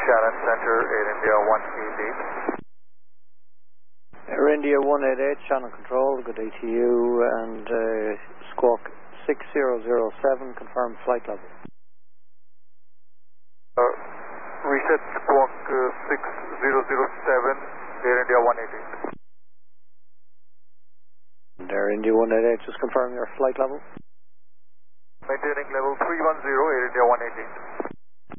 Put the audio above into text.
Shannon Center, Air India 188. Air India 188, Shannon Control, good day to you, and Squawk 6007, confirm flight level. Reset Squawk 6007, Air India 188. And Air India 188, just confirm your flight level. Maintaining level 310, Air India 188.